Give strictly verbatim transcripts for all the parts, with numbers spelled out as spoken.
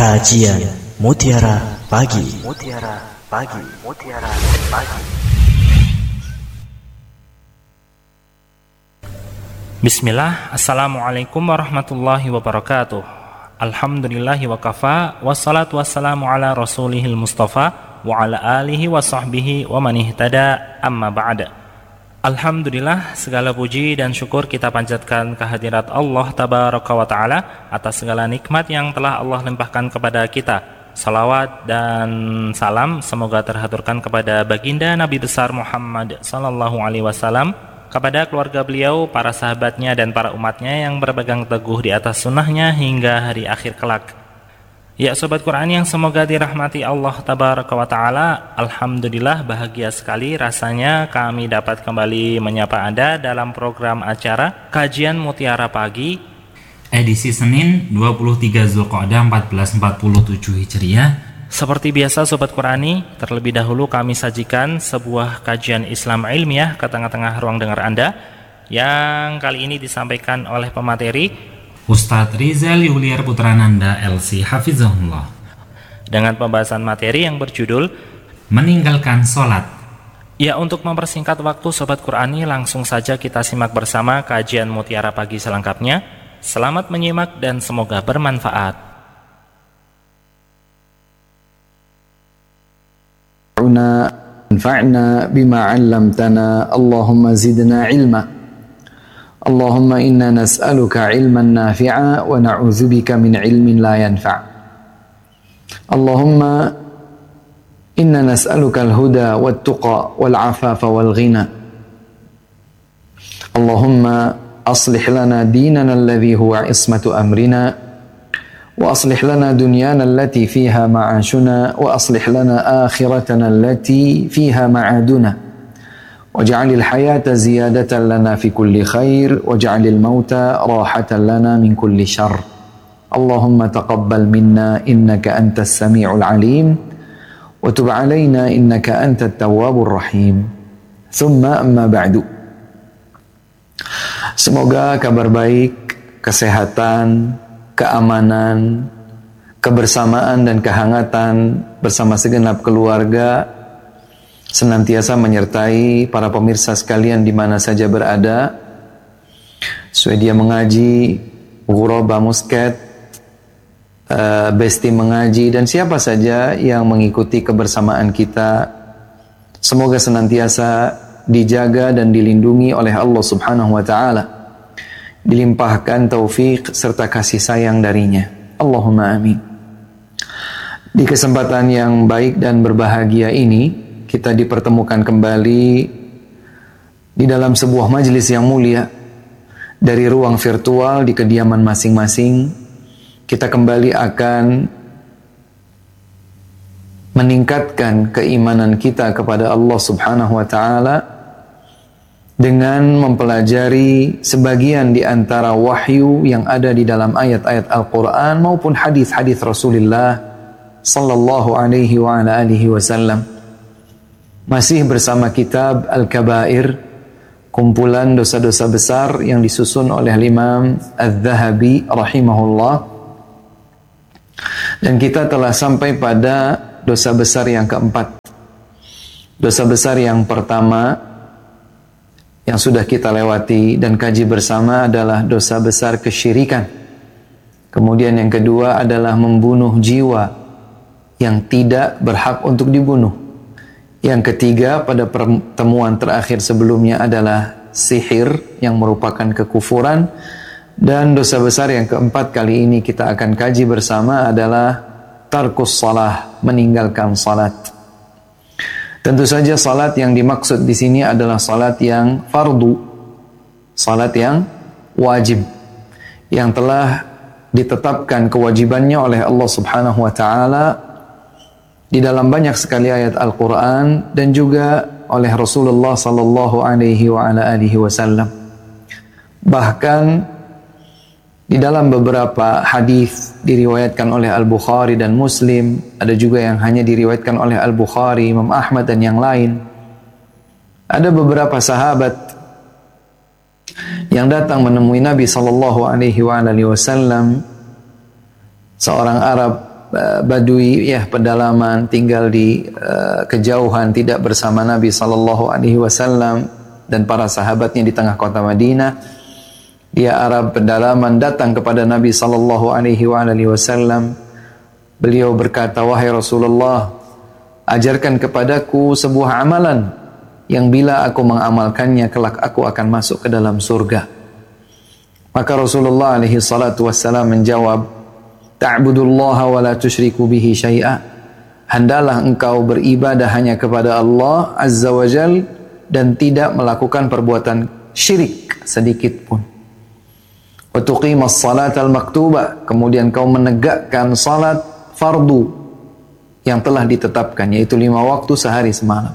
Kajian Mutiara Pagi. Mutiara Pagi. Mutiara Pagi. Bismillah. Assalamualaikum warahmatullahi wabarakatuh. Alhamdulillahi wa kafa. Wassalatu wassalamu ala rasulihil mustafa wa ala alihi wa sahbihi wa man ihtada, amma ba'da. Alhamdulillah, segala puji dan syukur kita panjatkan kehadirat Allah Tabaraka wa Ta'ala atas segala nikmat yang telah Allah limpahkan kepada kita. Salawat dan salam semoga terhaturkan kepada baginda Nabi besar Muhammad sallallahu alaihi wasallam, kepada keluarga beliau, para sahabatnya dan para umatnya yang berpegang teguh di atas sunnahnya hingga hari akhir kelak. Ya Sobat Quran yang semoga dirahmati Allah Tabaraka wa Ta'ala, alhamdulillah bahagia sekali rasanya kami dapat kembali menyapa Anda dalam program acara Kajian Mutiara Pagi edisi Senin dua puluh tiga Zulqa'dah seribu empat ratus empat puluh tujuh Hijriah. Seperti biasa Sobat Qurani, terlebih dahulu kami sajikan sebuah kajian Islam ilmiah ke tengah-tengah ruang dengar Anda, yang kali ini disampaikan oleh pemateri Ustadz Rizal Yuliar Putrananda L C Hafizahullah, dengan pembahasan materi yang berjudul meninggalkan sholat. Ya, untuk mempersingkat waktu Sobat Qurani, langsung saja kita simak bersama kajian Mutiara Pagi selengkapnya. Selamat menyimak dan semoga bermanfaat. Anfa'na bima 'allamtana, Allahumma zidna ilma. Allahumma inna nas'aluka ilman nafi'a wa na'udzubika min ilmin la yanfa'. Allahumma inna nas'aluka al-huda wat-tuqa wal-'afafa wal-ghina. Allahumma aslih lana dinana alladhi huwa ismatu amrina wa aslih lana dunyana allati fiha ma'ashuna wa aslih lana akhiratana allati fiha ma'aduna. Waj'alil hayata ziyadatan lana fi kulli khair waj'alil mauta rahatan lana min kulli syarr. Allahumma taqabbal minna innaka antas sami'ul alim wa tub 'alaina innaka antat tawwabur rahim. Thumma amma ba'du. Semoga kabar baik, kesehatan, keamanan, kebersamaan dan kehangatan bersama segenap keluarga senantiasa menyertai para pemirsa sekalian di mana saja berada. Swedia mengaji, Ghuraba Musket, uh, Besti mengaji, dan siapa saja yang mengikuti kebersamaan kita, semoga senantiasa dijaga dan dilindungi oleh Allah Subhanahu wa Ta'ala, dilimpahkan taufik serta kasih sayang darinya. Allahumma amin. Di kesempatan yang baik dan berbahagia ini, kita dipertemukan kembali di dalam sebuah majelis yang mulia. Dari ruang virtual di kediaman masing-masing, kita kembali akan meningkatkan keimanan kita kepada Allah Subhanahu wa Ta'ala dengan mempelajari sebagian di antara wahyu yang ada di dalam ayat-ayat Al-Quran maupun hadis-hadis Rasulullah sallallahu alaihi wa ala alihi wasallam. Masih bersama kitab Al-Kabair, kumpulan dosa-dosa besar yang disusun oleh Imam Az-Zahabi rahimahullah. Dan kita telah sampai pada dosa besar yang keempat. Dosa besar yang pertama yang sudah kita lewati dan kaji bersama adalah dosa besar kesyirikan. Kemudian yang kedua adalah membunuh jiwa yang tidak berhak untuk dibunuh. Yang ketiga pada pertemuan terakhir sebelumnya adalah sihir yang merupakan kekufuran. Dan dosa besar yang keempat kali ini kita akan kaji bersama adalah tarkus salah, meninggalkan salat. Tentu saja salat yang dimaksud di sini adalah salat yang fardu, salat yang wajib, yang telah ditetapkan kewajibannya oleh Allah Subhanahu wa Ta'ala di dalam banyak sekali ayat Al-Quran dan juga oleh Rasulullah sallallahu alaihi wa ala alihi wasallam. Bahkan di dalam beberapa hadis diriwayatkan oleh Al-Bukhari dan Muslim, ada juga yang hanya diriwayatkan oleh Al-Bukhari, Imam Ahmad dan yang lain. Ada beberapa sahabat yang datang menemui Nabi sallallahu alaihi wa ala alihi wasallam, seorang Arab uh, badui, ya pedalaman, tinggal di uh, kejauhan, tidak bersama Nabi sallallahu alaihi wasallam dan para sahabatnya di tengah kota Madinah. Dia Arab pedalaman datang kepada Nabi sallallahu alaihi wasallam. Beliau berkata, "Wahai Rasulullah, ajarkan kepadaku sebuah amalan yang bila aku mengamalkannya kelak aku akan masuk ke dalam surga." Maka Rasulullah alaihi salatu wassalam menjawab, "Ta'budullaha wa la tusyriku bihi syai'a." Hendaklah engkau beribadah hanya kepada Allah azza wa jal dan tidak melakukan perbuatan syirik sedikit pun. Wa tuqimas salatal maktubah, kemudian kau menegakkan salat fardu yang telah ditetapkan, yaitu lima waktu sehari semalam.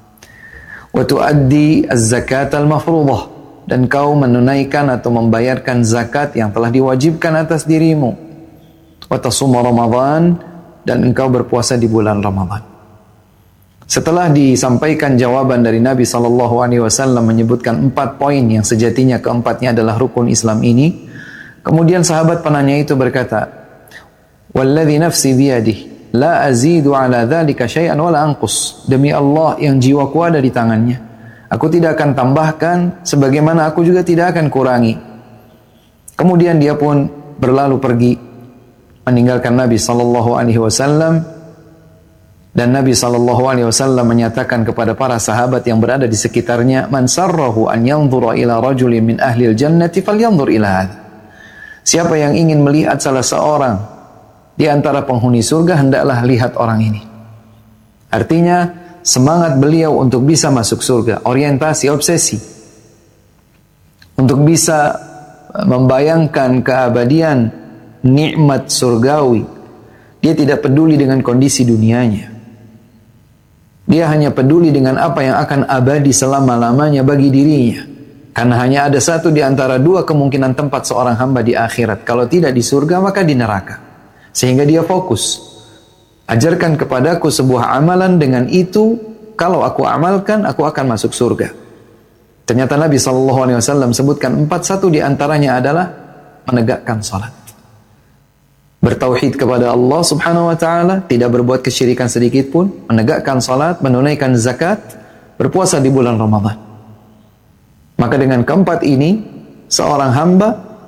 Wa tuaddi az-zakatal mafruḍah, dan kau menunaikan atau membayarkan zakat yang telah diwajibkan atas dirimu. Wa tasuma Ramadan, dan engkau berpuasa di bulan Ramadan. Setelah disampaikan jawaban dari Nabi sallallahu alaihi wasallam menyebutkan empat poin yang sejatinya keempatnya adalah rukun Islam ini, kemudian sahabat penanya itu berkata, "Walladzi nafsi biyadihi la azidu ala dzalika syai'an wa la anqus." Demi Allah yang jiwaku ada di tangannya, aku tidak akan tambahkan sebagaimana aku juga tidak akan kurangi. Kemudian dia pun berlalu pergi meninggalkan Nabi sallallahu alaihi wasallam, dan Nabi sallallahu alaihi wasallam menyatakan kepada para sahabat yang berada di sekitarnya, "Man sarrahu an yanzura ila rajulin min ahli al-jannati falyanzur ila hadha." Siapa yang ingin melihat salah seorang di antara penghuni surga, hendaklah lihat orang ini. Artinya, semangat beliau untuk bisa masuk surga, orientasi, obsesi, untuk bisa membayangkan keabadian nikmat surgawi. Dia tidak peduli dengan kondisi dunianya. Dia hanya peduli dengan apa yang akan abadi selama-lamanya bagi dirinya. Karena hanya ada satu di antara dua kemungkinan tempat seorang hamba di akhirat. Kalau tidak di surga, maka di neraka. Sehingga dia fokus. Ajarkan kepadaku sebuah amalan, dengan itu kalau aku amalkan, aku akan masuk surga. Ternyata Nabi shallallahu alaihi wasallam sebutkan empat, satu di antaranya adalah menegakkan salat. Bertauhid kepada Allah subhanahu wa ta'ala, tidak berbuat kesyirikan sedikit pun, menegakkan salat, menunaikan zakat, berpuasa di bulan Ramadan. Maka dengan keempat ini, seorang hamba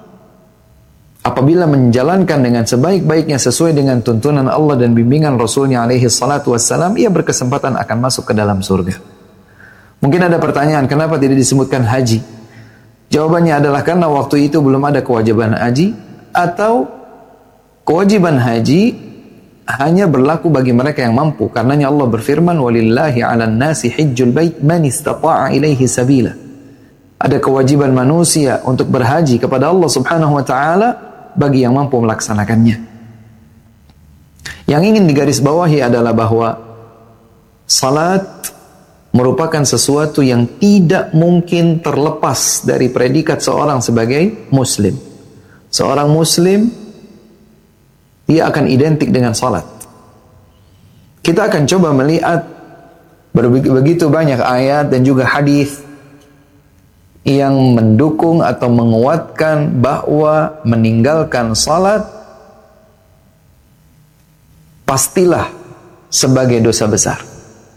apabila menjalankan dengan sebaik-baiknya sesuai dengan tuntunan Allah dan bimbingan Rasulnya alaihi salatu wassalam, ia berkesempatan akan masuk ke dalam surga. Mungkin ada pertanyaan, kenapa tidak disebutkan haji? Jawabannya adalah karena waktu itu belum ada kewajiban haji, atau kewajiban haji hanya berlaku bagi mereka yang mampu. Karenanya Allah berfirman, "Walillahi 'alan nasi hajjul bait man istata'a ilaihi sabila." Ada kewajiban manusia untuk berhaji kepada Allah subhanahu wa ta'ala bagi yang mampu melaksanakannya. Yang ingin digarisbawahi adalah bahwa salat merupakan sesuatu yang tidak mungkin terlepas dari predikat seorang sebagai muslim. Seorang muslim, dia akan identik dengan salat. Kita akan coba melihat begitu banyak ayat dan juga hadis yang mendukung atau menguatkan bahwa meninggalkan salat pastilah sebagai dosa besar.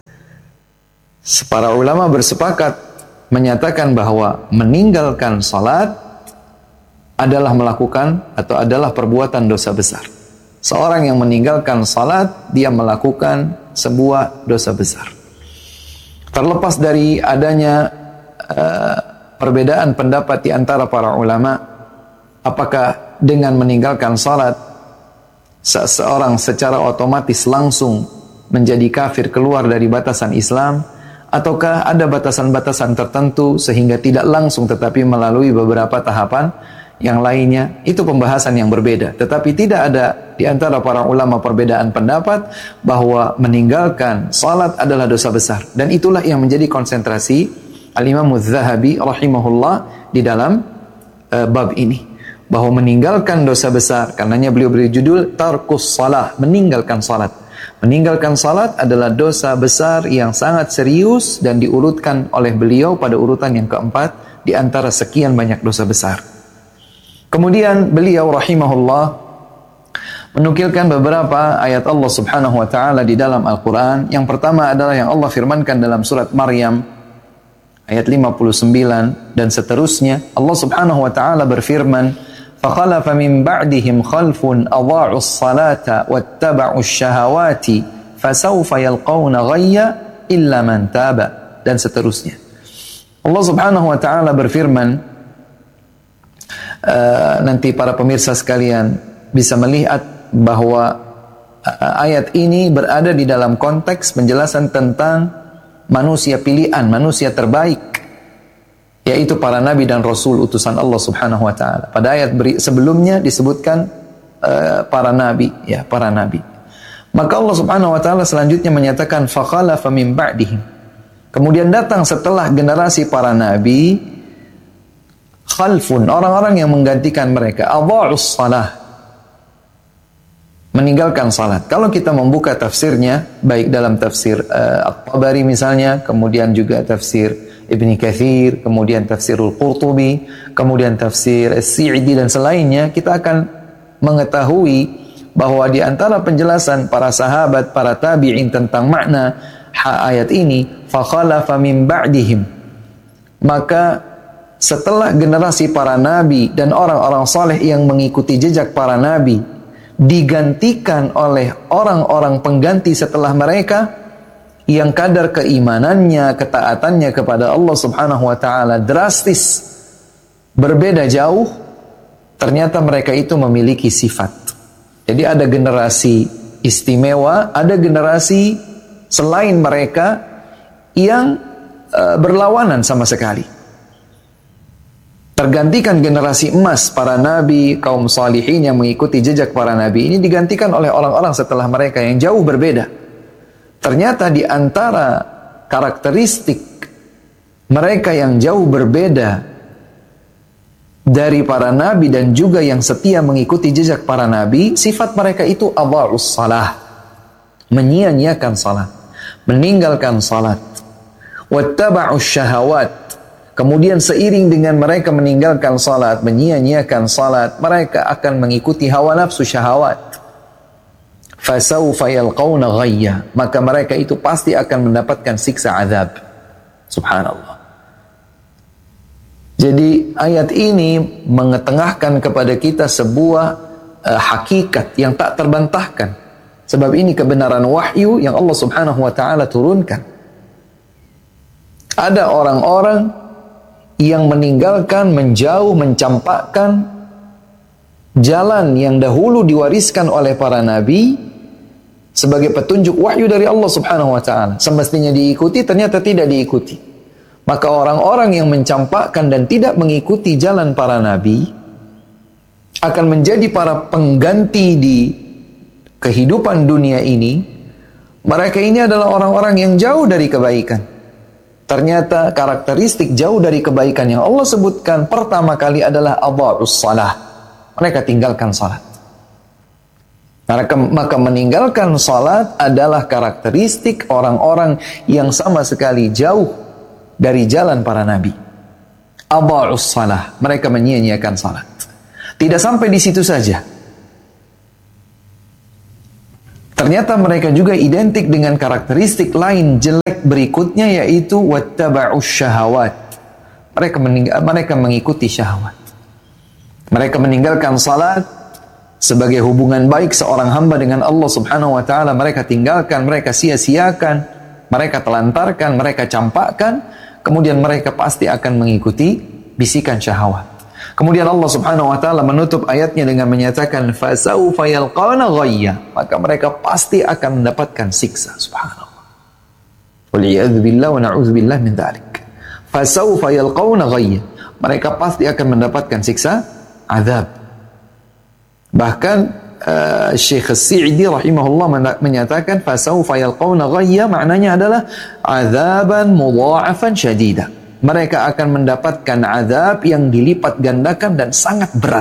Para ulama bersepakat menyatakan bahwa meninggalkan salat adalah melakukan atau adalah perbuatan dosa besar. Seorang yang meninggalkan salat, dia melakukan sebuah dosa besar. Terlepas dari adanya uh, perbedaan pendapat di antara para ulama, apakah dengan meninggalkan salat seseorang secara otomatis langsung menjadi kafir, keluar dari batasan Islam, ataukah ada batasan-batasan tertentu sehingga tidak langsung tetapi melalui beberapa tahapan yang lainnya. Itu pembahasan yang berbeda. Tetapi tidak ada di antara para ulama perbedaan pendapat bahwa meninggalkan salat adalah dosa besar, dan itulah yang menjadi konsentrasi Al-Imam Az-Zahabi rahimahullah di dalam uh, bab ini, bahwa meninggalkan dosa besar, karenanya beliau beri judul Tarkus Salah, meninggalkan salat. Meninggalkan salat adalah dosa besar yang sangat serius dan diurutkan oleh beliau pada urutan yang keempat di antara sekian banyak dosa besar. Kemudian beliau rahimahullah menukilkan beberapa ayat Allah Subhanahu wa taala di dalam Al-Qur'an. Yang pertama adalah yang Allah firmankan dalam surat Maryam ayat lima puluh sembilan dan seterusnya. Allah Subhanahu wa taala berfirman, فَخَلَفَ مِنْ بَعْدِهِمْ خَلْفٌ أَضَاعُوا الصَّلَاةَ وَاتَّبَعُوا الشَّهَوَاتِ فَسَوْفَ يَلْقَوْنَ غَيًّا إِلَّا مَنْ تَابَ, dan seterusnya. Allah Subhanahu wa taala berfirman, uh, nanti para pemirsa sekalian bisa melihat bahwa uh, ayat ini berada di dalam konteks penjelasan tentang manusia pilihan, manusia terbaik, yaitu para nabi dan rasul utusan Allah Subhanahu wa taala. Pada ayat beri, sebelumnya disebutkan uh, para nabi, ya, para nabi. Maka Allah Subhanahu wa taala selanjutnya menyatakan fakhalafa min ba'dihim. Kemudian datang setelah generasi para nabi khalfun, orang-orang yang menggantikan mereka, adha'us shalah, meninggalkan salat. Kalau kita membuka tafsirnya, baik dalam tafsir uh, At-Tabari misalnya, kemudian juga tafsir Ibni Katsir, kemudian tafsirul Qurtubi, kemudian tafsir As-Sa'di dan selainnya, kita akan mengetahui bahwa di antara penjelasan para sahabat, para tabi'in tentang makna ayat ini, fakhalafa min ba'dihim, maka setelah generasi para nabi dan orang-orang saleh yang mengikuti jejak para nabi digantikan oleh orang-orang pengganti setelah mereka yang kadar keimanannya, ketaatannya kepada Allah Subhanahu wa taala drastis berbeda jauh, ternyata mereka itu memiliki sifat. Jadi ada generasi istimewa, ada generasi selain mereka yang uh, berlawanan sama sekali. Tergantikan generasi emas para nabi, kaum salihin yang mengikuti jejak para nabi ini digantikan oleh orang-orang setelah mereka yang jauh berbeda. Ternyata di antara karakteristik mereka yang jauh berbeda dari para nabi dan juga yang setia mengikuti jejak para nabi, sifat mereka itu adha'us salah, menyia-nyiakan salat, meninggalkan salat, wattaba'us syahawat. Kemudian seiring dengan mereka meninggalkan salat, menyia-nyiakan salat, mereka akan mengikuti hawa nafsu syahawat. Fasawfa yalqawna ghayya, maka mereka itu pasti akan mendapatkan siksa azab. Subhanallah. Jadi ayat ini mengetengahkan kepada kita sebuah uh, hakikat yang tak terbantahkan. Sebab ini kebenaran wahyu yang Allah Subhanahu wa taala turunkan. Ada orang-orang yang meninggalkan, menjauh, mencampakkan jalan yang dahulu diwariskan oleh para nabi sebagai petunjuk wahyu dari Allah Subhanahu wa taala. Semestinya diikuti, ternyata tidak diikuti. Maka orang-orang yang mencampakkan dan tidak mengikuti jalan para nabi akan menjadi para pengganti di kehidupan dunia ini. Mereka ini adalah orang-orang yang jauh dari kebaikan. Ternyata karakteristik jauh dari kebaikan yang Allah sebutkan pertama kali adalah adha'us salah. Mereka tinggalkan salat. Maka, maka meninggalkan salat adalah karakteristik orang-orang yang sama sekali jauh dari jalan para nabi. Adha'us salah, mereka menyia-nyiakan salat. Tidak sampai di situ saja. Ternyata mereka juga identik dengan karakteristik lain jelek berikutnya, yaitu wattaba'us syahawat. Mereka meninggal, mereka mengikuti syahwat. Mereka meninggalkan salat sebagai hubungan baik seorang hamba dengan Allah Subhanahu wa taala, mereka tinggalkan, mereka sia-siakan, mereka telantarkan, mereka campakkan, kemudian mereka pasti akan mengikuti bisikan syahwat. Kemudian Allah Subhanahu wa taala menutup ayatnya dengan menyatakan fasawfa yalqawna ghayya, maka mereka pasti akan mendapatkan siksa. Subhanallah. Waliyadzu billah wa na'udzu billah min dzalik. Fasawfa yalqawna ghayya, mereka pasti akan mendapatkan siksa azab. Bahkan uh, Syekh As-Sa'di rahimahullah menyatakan fasawfa yalqawna ghayya maknanya adalah azaban mudha'afan syadida. Mereka akan mendapatkan azab yang dilipat gandakan dan sangat berat.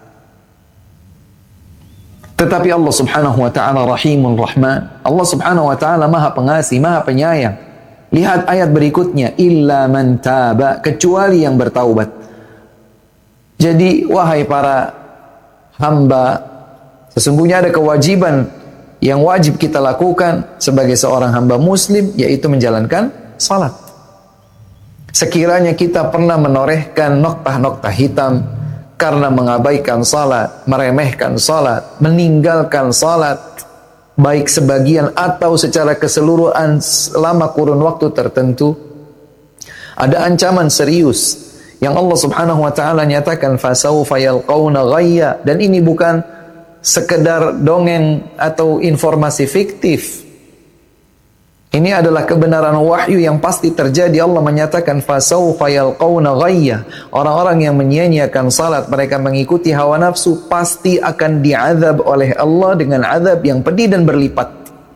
Tetapi Allah Subhanahu wa taala Rahimun Rahman. Allah Subhanahu wa taala Maha Pengasih, Maha Penyayang. Lihat ayat berikutnya, illa man taba, kecuali yang bertaubat. Jadi wahai para hamba Sesungguhnya ada kewajiban yang wajib kita lakukan sebagai seorang hamba muslim, yaitu menjalankan salat. Sekiranya kita pernah menorehkan noktah-noktah hitam karena mengabaikan salat, meremehkan salat, meninggalkan salat, baik sebagian atau secara keseluruhan selama kurun waktu tertentu, ada ancaman serius yang Allah Subhanahu wa taala nyatakan fasawfa yalqauna ghayya, dan ini bukan sekedar dongeng atau informasi fiktif. Ini adalah kebenaran wahyu yang pasti terjadi. Allah menyatakan fasawfa yalqauna ghayya. Orang-orang yang menyia-nyiakan salat, mereka mengikuti hawa nafsu, pasti akan diazab oleh Allah dengan azab yang pedih dan berlipat.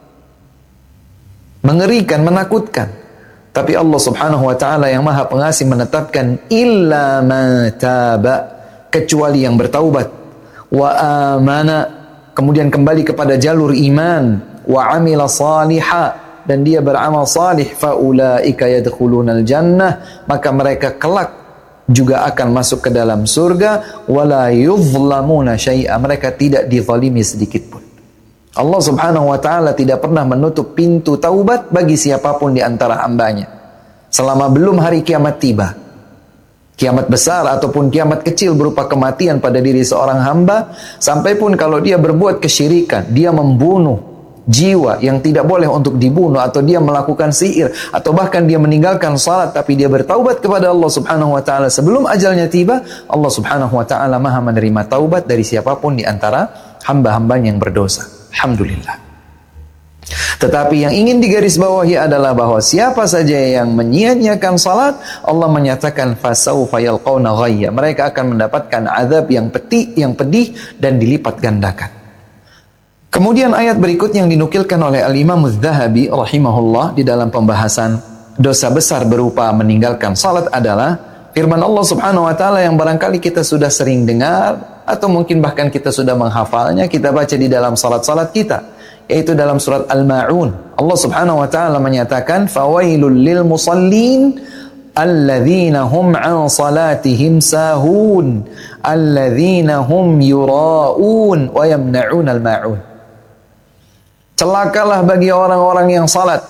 Mengerikan, menakutkan. Tapi Allah Subhanahu wa taala yang Maha Pengasih menetapkan illa ma taba, kecuali yang bertaubat, wa amana, kemudian kembali kepada jalur iman, wa amila salihah, dan dia beramal salih, fa ulaika yadkhulunal jannah, maka mereka kelak juga akan masuk ke dalam surga, wala yuzlamuna syai'a, mereka tidak dizalimi sedikit pun. Allah Subhanahu wa taala tidak pernah menutup pintu taubat bagi siapapun di antara hambanya selama belum hari kiamat tiba. Kiamat besar ataupun kiamat kecil berupa kematian pada diri seorang hamba, sampai pun kalau dia berbuat kesyirikan, dia membunuh jiwa yang tidak boleh untuk dibunuh, atau dia melakukan sihir, atau bahkan dia meninggalkan salat, tapi dia bertaubat kepada Allah Subhanahu wa taala sebelum ajalnya tiba, Allah Subhanahu wa taala Maha menerima taubat dari siapapun di antara hamba-hambanya yang berdosa. Alhamdulillah. Tetapi yang ingin digarisbawahi adalah bahwa siapa saja yang menyia-nyiakan salat, Allah menyatakan fasawfa yalqauna ghayya, mereka akan mendapatkan azab yang pedih, yang pedih dan dilipat gandakan. Kemudian ayat berikutnya yang dinukilkan oleh Al-Imam Az-Zahabi rahimahullah di dalam pembahasan dosa besar berupa meninggalkan salat adalah firman Allah Subhanahu wa taala yang barangkali kita sudah sering dengar atau mungkin bahkan kita sudah menghafalnya, kita baca di dalam salat-salat kita, yaitu dalam surat Al-Ma'un. Allah Subhanahu wa taala menyatakan fawailul lil musallin alladzina hum an salatihim sahun alladzina hum yura'un wa yamna'un al-ma'un. Celakalah bagi orang-orang yang salat.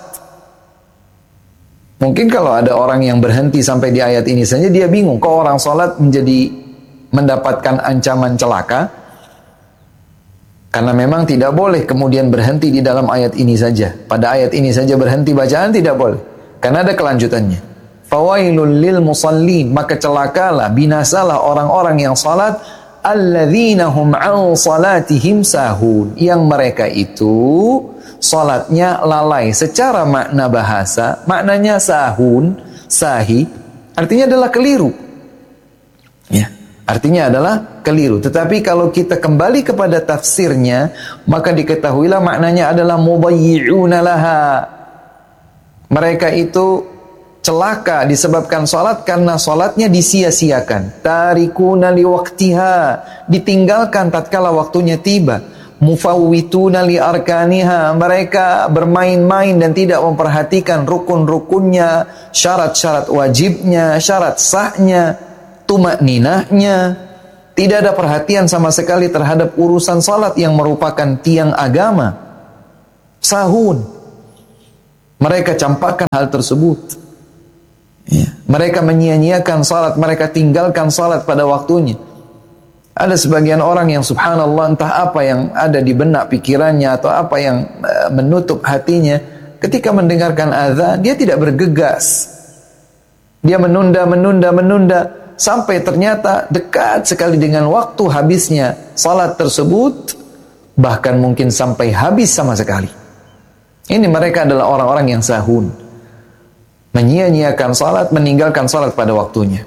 Mungkin kalau ada orang yang berhenti sampai di ayat ini saja, dia bingung, kok orang salat menjadi mendapatkan ancaman celaka? Karena memang tidak boleh kemudian berhenti di dalam ayat ini saja. Pada ayat ini saja berhenti bacaan tidak boleh. Karena ada kelanjutannya. Fawailul lil musallin, maka celakalah, binasalah orang-orang yang salat, alladzina hum an salatihim sahun, yang mereka itu salatnya lalai. Secara makna bahasa, maknanya sahun, sahi, artinya adalah keliru. Ya. Artinya adalah keliru. Tetapi kalau kita kembali kepada tafsirnya, maka diketahuilah maknanya adalah mudayyi'una laha. Mereka itu celaka disebabkan salat karena salatnya disia-siakan. Tarikuna liwaqtiha, ditinggalkan tatkala waktunya tiba. Mufawwituna li arkaniha, mereka bermain-main dan tidak memperhatikan rukun-rukunnya, syarat-syarat wajibnya, syarat sahnya, tumakninahnya. Tidak ada perhatian sama sekali terhadap urusan salat yang merupakan tiang agama. Sahun, mereka campakkan hal tersebut. Ya. Mereka menyia-nyiakan salat, mereka tinggalkan salat pada waktunya. Ada sebagian orang yang subhanallah, entah apa yang ada di benak pikirannya atau apa yang uh, menutup hatinya, ketika mendengarkan azan dia tidak bergegas. Dia menunda, menunda, menunda sampai ternyata dekat sekali dengan waktu habisnya salat tersebut, bahkan mungkin sampai habis sama sekali. Ini mereka adalah orang-orang yang sahun, menyia-nyiakan salat, meninggalkan salat pada waktunya.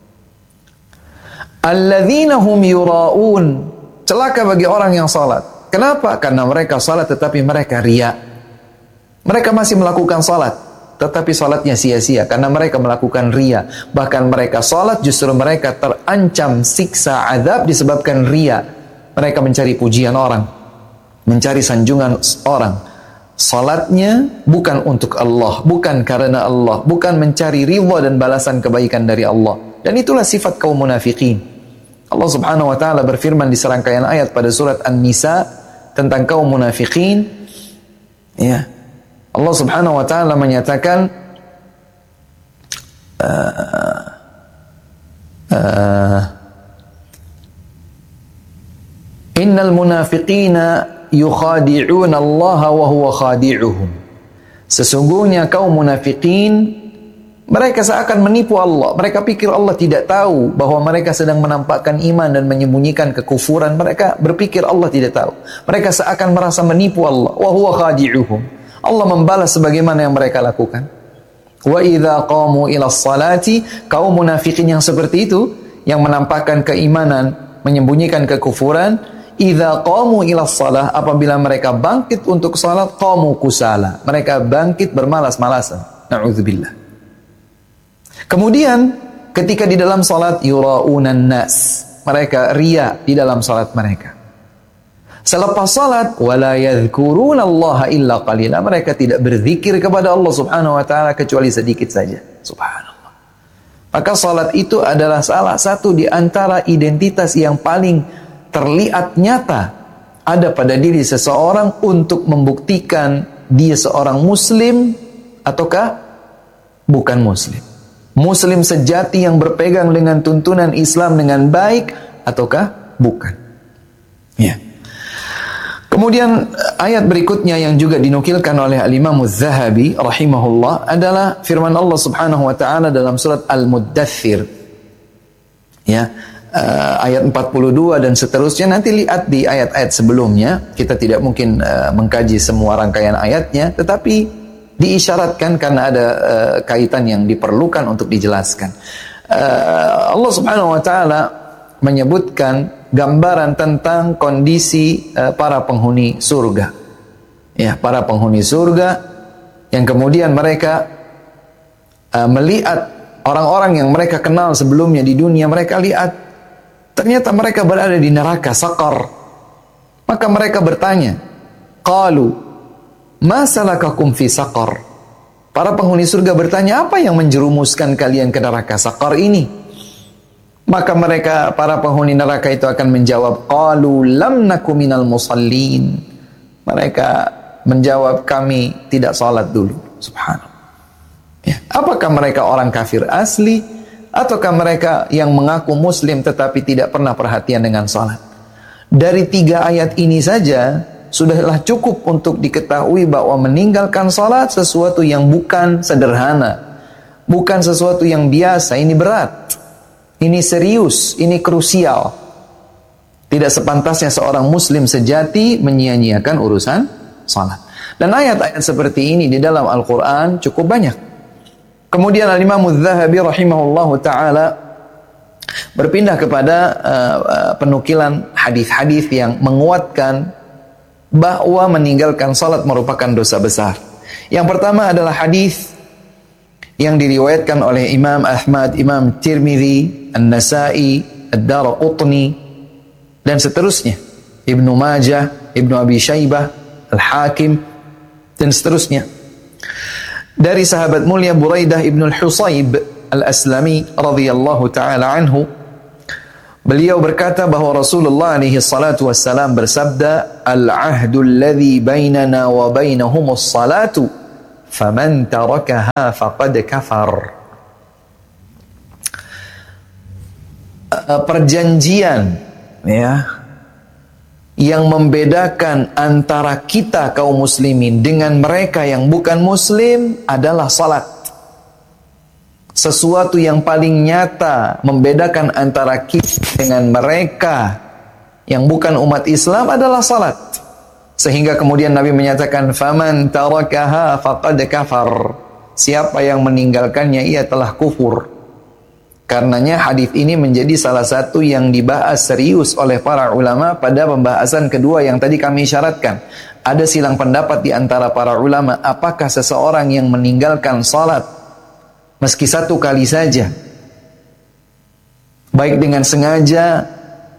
Alladzina hum yura'un, celaka bagi orang yang salat. Kenapa? Karena mereka salat tetapi mereka riya. Mereka masih melakukan salat tetapi salatnya sia-sia karena mereka melakukan riya. Bahkan mereka salat justru mereka terancam siksa azab disebabkan riya. Mereka mencari pujian orang, mencari sanjungan orang. Salatnya bukan untuk Allah, bukan karena Allah, bukan mencari ridha dan balasan kebaikan dari Allah. Dan itulah sifat kaum munafikin. Allah Subhanahu wa taala berfirman di serangkaian ayat pada surat An-Nisa tentang kaum munafikin. Ya. Allah Subhanahu wa taala menyatakan uh, uh, Innal munafiqina yukhadi'una Allah wa huwa khadi'uhum. Sesungguhnya kaum munafikin mereka seakan menipu Allah. Mereka pikir Allah tidak tahu bahwa mereka sedang menampakkan iman dan menyembunyikan kekufuran. Mereka berpikir Allah tidak tahu. Mereka seakan merasa menipu Allah. Wa huwa khadi'uhum. Allah membalas sebagaimana yang mereka lakukan. Wa idza qamu ila sholati, kaum munafikin yang seperti itu, yang menampakkan keimanan, menyembunyikan kekufuran, idza qamu ila shalah, apabila mereka bangkit untuk salat, qamu kusala, mereka bangkit bermalas-malasan. Na'udzubillah. Kemudian ketika di dalam salat, yuraunan nas, mereka riya di dalam salat mereka. Selepas salat, wala yadhkuruna Allah illa qalila, mereka tidak berzikir kepada Allah Subhanahu wa taala kecuali sedikit saja. Subhanallah. Maka salat itu adalah salah satu di antara identitas yang paling terlihat nyata ada pada diri seseorang untuk membuktikan dia seorang muslim ataukah bukan muslim. Muslim sejati yang berpegang dengan tuntunan Islam dengan baik ataukah bukan. Ya. Kemudian ayat berikutnya yang juga dinukilkan oleh Al-Imam Az-Zahabi rahimahullah adalah firman Allah Subhanahu wa taala dalam surat Al-Muddathir. Ya. Uh, ayat empat puluh dua dan seterusnya, nanti lihat di ayat-ayat sebelumnya. Kita tidak mungkin uh, mengkaji semua rangkaian ayatnya, tetapi diisyaratkan karena ada uh, kaitan yang diperlukan untuk dijelaskan. Uh, Allah Subhanahu wa taala menyebutkan gambaran tentang kondisi uh, para penghuni surga. Ya, para penghuni surga yang kemudian mereka uh, melihat orang-orang yang mereka kenal sebelumnya di dunia, mereka lihat ternyata mereka berada di neraka Saqar. Maka mereka bertanya, qalu ma salakakum fi Saqar? Para penghuni surga bertanya, apa yang menjerumuskan kalian ke neraka Saqar ini? Maka mereka, para penghuni neraka itu akan menjawab, qalu lam naku minal musallin. Mereka menjawab, kami tidak salat dulu. Subhanallah. Ya. Apakah mereka orang kafir asli ataukah mereka yang mengaku muslim tetapi tidak pernah perhatian dengan salat? Dari tiga ayat ini saja sudahlah cukup untuk diketahui bahwa meninggalkan salat sesuatu yang bukan sederhana, bukan sesuatu yang biasa. Ini berat, ini serius, ini krusial. Tidak sepantasnya seorang muslim sejati menyia-nyiakan urusan salat. Dan ayat-ayat seperti ini di dalam Al-Quran cukup banyak. Kemudian Al-Imam Az-Zahabi rahimahullahu ta'ala berpindah kepada uh, uh, penukilan hadis-hadis yang menguatkan bahwa meninggalkan salat merupakan dosa besar. Yang pertama adalah hadis yang diriwayatkan oleh Imam Ahmad, Imam Tirmidzi, An-Nasa'i, Ad-Daraqutni dan seterusnya, Ibnu Majah, Ibnu Abi Syaibah, Al-Hakim dan seterusnya. Dari sahabat mulia Buraidah Ibnu Al-Husayb Al-Aslami radhiyallahu taala anhu, beliau berkata bahwa Rasulullah alaihi salatu wassalam bersabda, "Al-'ahdu alladhi bainana wa bainahumus salatu, faman tarakaha faqad kafar." Perjanjian ya yang membedakan antara kita kaum muslimin dengan mereka yang bukan muslim adalah salat. Sesuatu yang paling nyata membedakan antara kita dengan mereka yang bukan umat Islam adalah salat. Sehingga kemudian Nabi menyatakan, faman tarakaha faqad kafar. Siapa yang meninggalkannya ia telah kufur. Karenanya hadis ini menjadi salah satu yang dibahas serius oleh para ulama pada pembahasan kedua yang tadi kami syaratkan. Ada silang pendapat di antara para ulama, apakah seseorang yang meninggalkan salat meski satu kali saja, baik dengan sengaja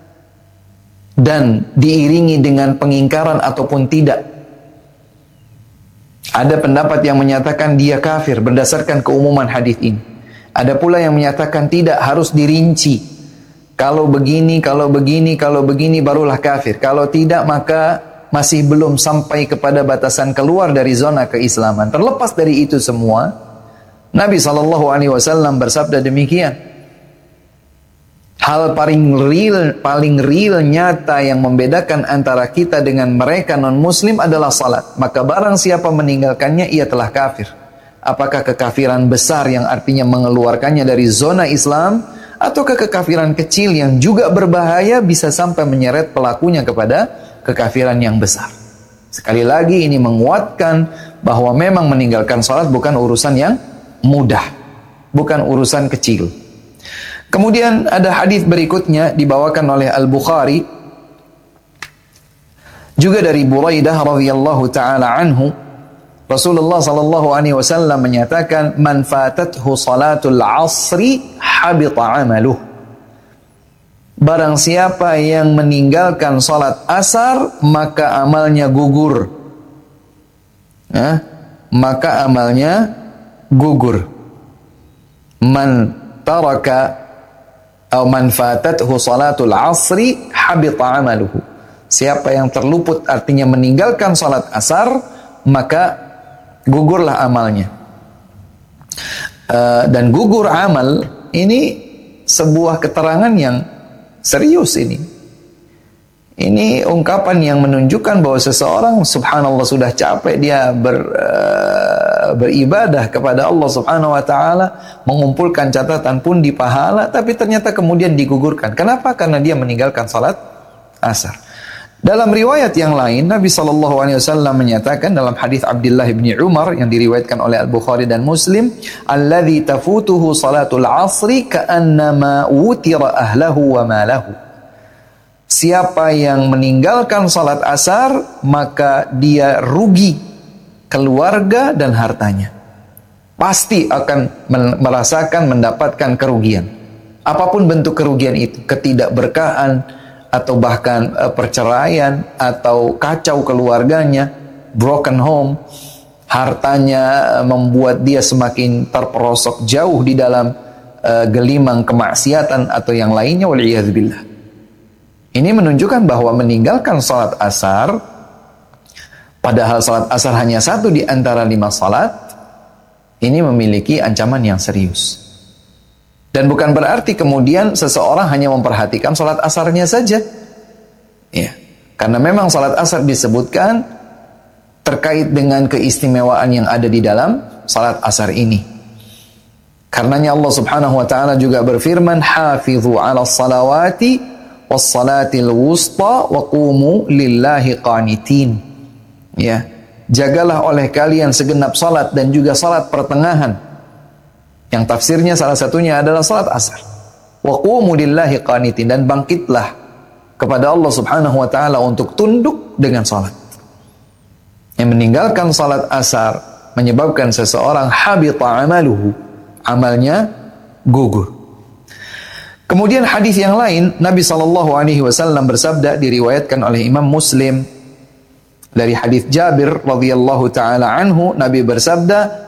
dan diiringi dengan pengingkaran ataupun tidak. Ada pendapat yang menyatakan dia kafir berdasarkan keumuman hadis ini. Ada pula yang menyatakan tidak, harus dirinci. Kalau begini, kalau begini, kalau begini barulah kafir. Kalau tidak maka masih belum sampai kepada batasan keluar dari zona keislaman. Terlepas dari itu semua, Nabi shallallahu alaihi wasallam bersabda demikian. Hal paling real, paling real nyata yang membedakan antara kita dengan mereka non-muslim adalah salat. Maka barang siapa meninggalkannya, ia telah kafir. Apakah kekafiran besar yang artinya mengeluarkannya dari zona Islam, ataukah kekafiran kecil yang juga berbahaya bisa sampai menyeret pelakunya kepada kekafiran yang besar. Sekali lagi ini menguatkan bahwa memang meninggalkan salat bukan urusan yang mudah, bukan urusan kecil. Kemudian ada hadis berikutnya dibawakan oleh Al-Bukhari juga dari Buraidah radhiyallahu taala anhu. Rasulullah sallallahu alaihi wasallam menyatakan, "Man fatathu salatul 'asri habita 'amaluh." Barang siapa yang meninggalkan salat asar, maka amalnya gugur. Nah, maka amalnya gugur. Man taraka atau man fatathu salatul 'asri habita 'amaluhu. Siapa yang terluput artinya meninggalkan salat asar, maka gugurlah amalnya. Uh, dan gugur amal ini sebuah keterangan yang serius ini. Ini ungkapan yang menunjukkan bahwa seseorang subhanallah sudah capek dia ber, uh, beribadah kepada Allah subhanahu wa ta'ala, mengumpulkan catatan pun di pahala, tapi ternyata kemudian digugurkan. Kenapa? Karena dia meninggalkan salat asar. Dalam riwayat yang lain, Nabi shallallahu alaihi wasallam menyatakan dalam hadis Abdullah bin Umar yang diriwayatkan oleh Al-Bukhari dan Muslim, "Alladzi tafutuhu salatul 'asri ka'annama wutira ahlahu wa malahu." Siapa yang meninggalkan salat asar, maka dia rugi keluarga dan hartanya. Pasti akan merasakan mendapatkan kerugian. Apapun bentuk kerugian itu, ketidakberkahan, atau bahkan uh, perceraian, atau kacau keluarganya, broken home, hartanya uh, membuat dia semakin terperosok jauh di dalam uh, gelimang kemaksiatan atau yang lainnya, wal'iyadzubillah. Ini menunjukkan bahwa meninggalkan salat asar, padahal salat asar hanya satu di antara lima salat, ini memiliki ancaman yang serius. Dan bukan berarti kemudian seseorang hanya memperhatikan salat asarnya saja. Ya, karena memang salat asar disebutkan terkait dengan keistimewaan yang ada di dalam salat asar ini. Karenanya Allah Subhanahu wa taala juga berfirman, "Hafizu 'alas salawati was salatil wusta wa qumu lillahi qanitin." Ya, jagalah oleh kalian segenap salat dan juga salat pertengahan. Yang tafsirnya salah satunya adalah salat asar. Wa qumu lillahi qanitin, dan bangkitlah kepada Allah Subhanahu wa taala untuk tunduk dengan salat. Yang meninggalkan salat asar menyebabkan seseorang habita amaluhu, amalnya gugur. Kemudian hadis yang lain, Nabi sallallahu alaihi wasallam bersabda, diriwayatkan oleh Imam Muslim dari hadis Jabir radhiyallahu taala anhu, Nabi bersabda,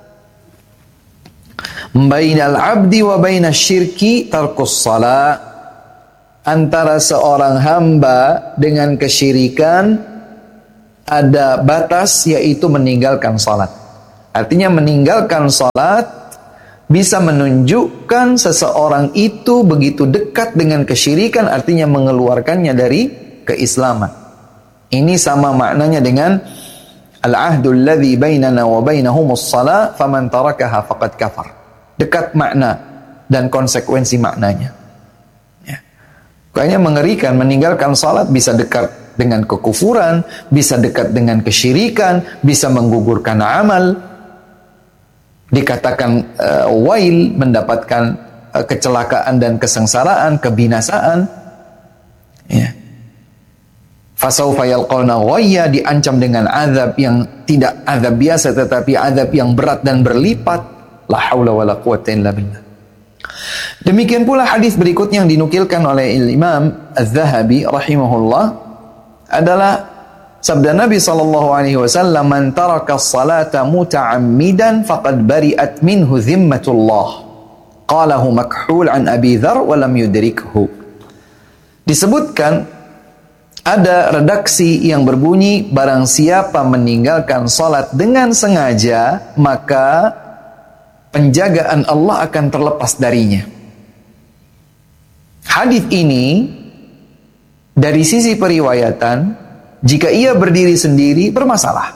"Bainal 'abdi wa bainasy syirki tarkus shalah." Antara seorang hamba dengan kesyirikan ada batas, yaitu meninggalkan salat. Artinya meninggalkan salat bisa menunjukkan seseorang itu begitu dekat dengan kesyirikan, artinya mengeluarkannya dari keislaman. Ini sama maknanya dengan al-ahdul ladzi bainana wa bainahumus shalah faman tarakaha faqad kafar. Dekat makna dan konsekuensi maknanya. Ya. Kayaknya mengerikan, meninggalkan salat bisa dekat dengan kekufuran, bisa dekat dengan kesyirikan, bisa menggugurkan amal. Dikatakan uh, wail, mendapatkan uh, kecelakaan dan kesengsaraan, kebinasaan. Ya. Fasawfa yalqawna ghayya, diancam dengan azab yang tidak azab biasa tetapi azab yang berat dan berlipat. La haula wala quwwata illa billah. Demikian pula hadis berikutnya yang dinukilkan oleh Imam Az-Zahabi rahimahullah adalah sabda Nabi sallallahu alaihi wasallam, "Man taraka as-salata muta'ammidan faqad bari'at minhu dhimmatullah." Qalahu Makhul an Abi Dzar wa lam yudrikhu. disebutkan ada redaksi yang berbunyi, barang siapa meninggalkan salat dengan sengaja, maka penjagaan Allah akan terlepas darinya. Hadis ini dari sisi periwayatan, jika ia berdiri sendiri bermasalah.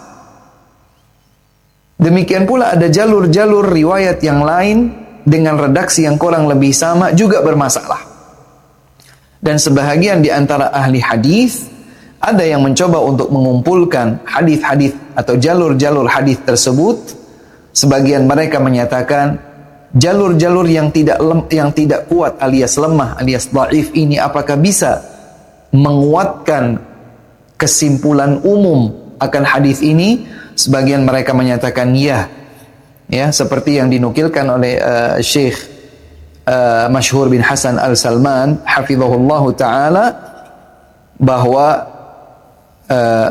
Demikian pula ada jalur-jalur riwayat yang lain dengan redaksi yang kurang lebih sama juga bermasalah. Dan sebahagian di antara ahli hadis ada yang mencoba untuk mengumpulkan hadis-hadis atau jalur-jalur hadis tersebut. Sebagian mereka menyatakan jalur-jalur yang tidak lem, yang tidak kuat alias lemah alias dhaif ini apakah bisa menguatkan kesimpulan umum akan hadis ini? Sebagian mereka menyatakan ya. Ya, seperti yang dinukilkan oleh uh, Syekh Uh, Masyhur bin Hasan Al-Salman hafizahullahu ta'ala bahwa uh,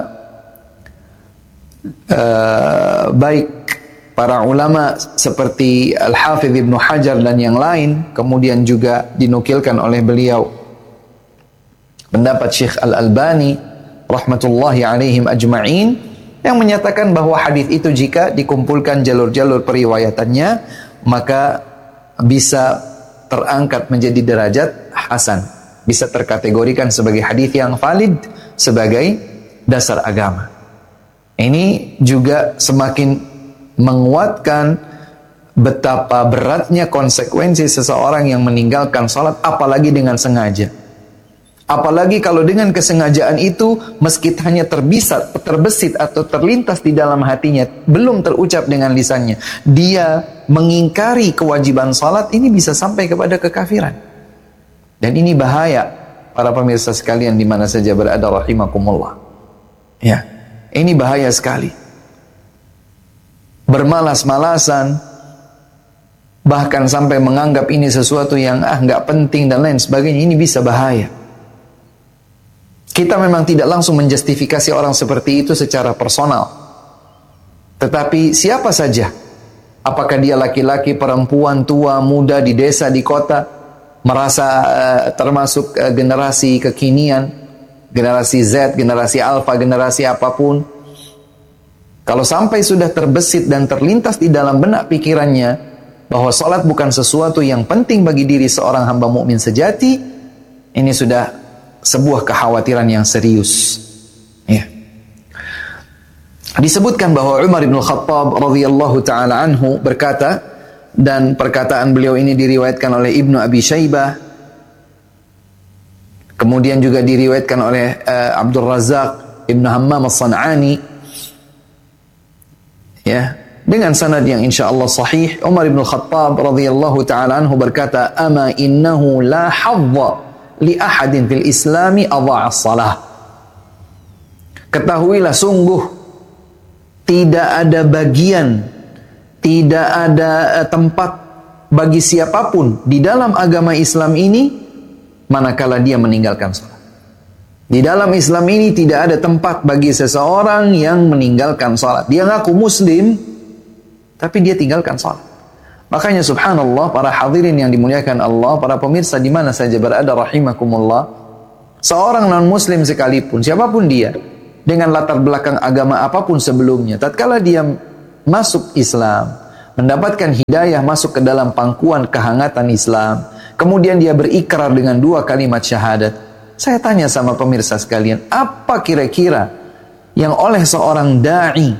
uh, baik para ulama seperti Al-Hafidh Ibnu Hajar dan yang lain, kemudian juga dinukilkan oleh beliau pendapat Syekh Al-Albani rahmatullahi alaihim ajma'in yang menyatakan bahwa hadis itu jika dikumpulkan jalur-jalur periwayatannya maka bisa terangkat menjadi derajat hasan, bisa terkategorikan sebagai hadis yang valid sebagai dasar agama. Ini juga semakin menguatkan betapa beratnya konsekuensi seseorang yang meninggalkan salat apalagi dengan sengaja. Apalagi kalau dengan kesengajaan itu meski hanya terbisat, terbesit atau terlintas di dalam hatinya, belum terucap dengan lisannya, dia mengingkari kewajiban salat, ini bisa sampai kepada kekafiran. Dan ini bahaya para pemirsa sekalian di mana saja berada rahimakumullah. Ya, ini bahaya sekali. Bermalas-malasan, bahkan sampai menganggap ini sesuatu yang ah nggak penting dan lain sebagainya, ini bisa bahaya. Kita memang tidak langsung menjustifikasi orang seperti itu secara personal. Tetapi siapa saja, apakah dia laki-laki, perempuan, tua, muda, di desa, di kota, merasa uh, termasuk uh, generasi kekinian, generasi Z, generasi Alpha, generasi apapun, kalau sampai sudah terbesit dan terlintas di dalam benak pikirannya bahwa salat bukan sesuatu yang penting bagi diri seorang hamba mukmin sejati, ini sudah sebuah kekhawatiran yang serius. Ya. Disebutkan bahwa Umar bin Khattab radhiyallahu taala anhu berkata, dan perkataan beliau ini diriwayatkan oleh Ibnu Abi Syaibah, kemudian juga diriwayatkan oleh uh, Abdul Razak Ibnu Hammam As-San'ani, ya, dengan sanad yang insyaallah sahih. Umar bin Khattab radhiyallahu taala anhu berkata, "Ama innahu la hadza li ahadin fil islami adha'a as-salah." Ketahuilah sungguh tidak ada bagian, tidak ada tempat bagi siapapun di dalam agama Islam ini manakala dia meninggalkan salat. Di dalam Islam ini tidak ada tempat bagi seseorang yang meninggalkan salat. Dia ngaku muslim tapi dia tinggalkan salat. Makanya subhanallah, para hadirin yang dimuliakan Allah, para pemirsa di mana saja berada rahimakumullah, seorang non-muslim sekalipun, siapapun dia, dengan latar belakang agama apapun sebelumnya, tatkala dia masuk Islam, mendapatkan hidayah masuk ke dalam pangkuan kehangatan Islam, kemudian dia berikrar dengan dua kalimat syahadat. Saya tanya sama pemirsa sekalian, apa kira-kira yang oleh seorang da'i,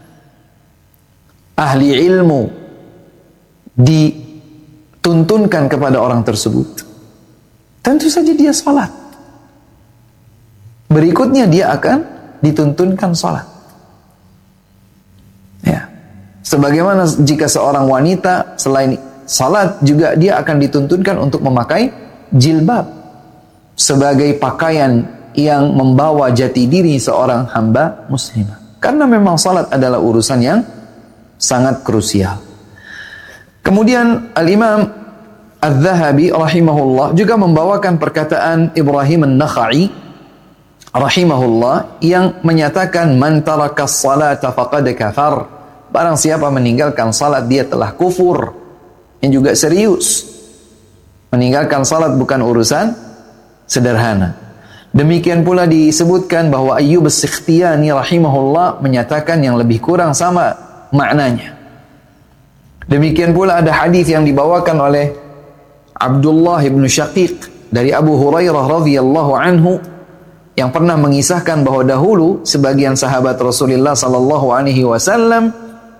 ahli ilmu, dituntunkan kepada orang tersebut? Tentu saja dia salat. Berikutnya dia akan dituntunkan salat. Ya. Sebagaimana jika seorang wanita selain salat juga dia akan dituntunkan untuk memakai jilbab sebagai pakaian yang membawa jati diri seorang hamba muslimah. Karena memang salat adalah urusan yang sangat krusial. Kemudian Al-Imam Al-Zahabi rahimahullah juga membawakan perkataan Ibrahim An-Nakhai rahimahullah yang menyatakan, man taraka as-salata faqad kafar. Barang siapa meninggalkan salat dia telah kufur. Yang juga serius. Meninggalkan salat bukan urusan sederhana. Demikian pula disebutkan bahwa Ayyub As-Sikhtiyani rahimahullah menyatakan yang lebih kurang sama maknanya. Demikian pula ada hadis yang dibawakan oleh Abdullah bin Syaqiq dari Abu Hurairah radhiyallahu anhu yang pernah mengisahkan bahwa dahulu sebagian sahabat Rasulullah sallallahu alaihi wasallam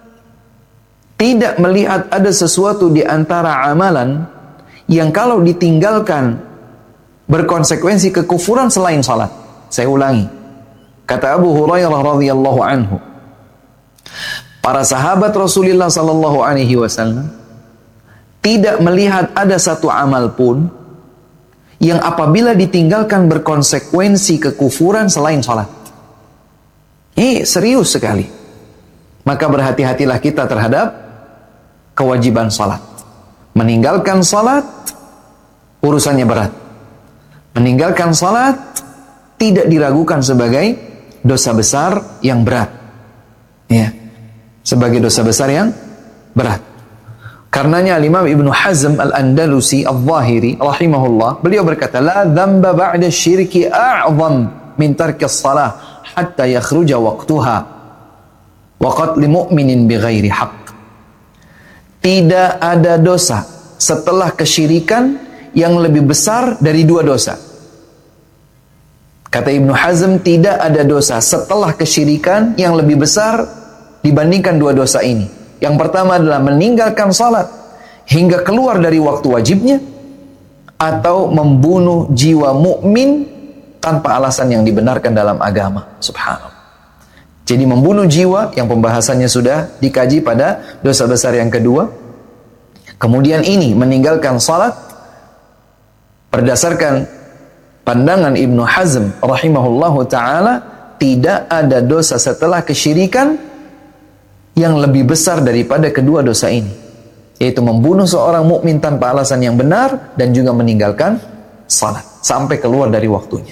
tidak melihat ada sesuatu di antara amalan yang kalau ditinggalkan berkonsekuensi kekufuran selain salat. Saya ulangi. Kata Abu Hurairah radhiyallahu anhu, para sahabat Rasulullah sallallahu alaihi wasallam tidak melihat ada satu amal pun yang apabila ditinggalkan berkonsekuensi kekufuran selain salat. Ini serius sekali. Maka berhati-hatilah kita terhadap kewajiban salat. Meninggalkan salat urusannya berat. Meninggalkan salat tidak diragukan sebagai dosa besar yang berat. Ya. Sebagai dosa besar yang berat. Karenanya Imam Ibnu Hazm Al-Andalusi Al-Zahiri rahimahullah, beliau berkata, la dzamba ba'da syirki a'zam min tarki as-salah hatta yakhruja waqtuha wa qatl mu'minin bighairi haqq. Tidak ada dosa setelah kesyirikan yang lebih besar dari dua dosa. Kata Ibnu Hazm, tidak ada dosa setelah kesyirikan yang lebih besar dibandingkan dua dosa ini. Yang pertama adalah meninggalkan salat hingga keluar dari waktu wajibnya, atau membunuh jiwa mukmin tanpa alasan yang dibenarkan dalam agama. Subhanallah. Jadi membunuh jiwa yang pembahasannya sudah dikaji pada dosa besar yang kedua. Kemudian ini meninggalkan salat berdasarkan pandangan Ibnu Hazm rahimahullahu ta'ala, tidak ada dosa setelah kesyirikan yang lebih besar daripada kedua dosa ini, yaitu membunuh seorang mukmin tanpa alasan yang benar dan juga meninggalkan salat sampai keluar dari waktunya.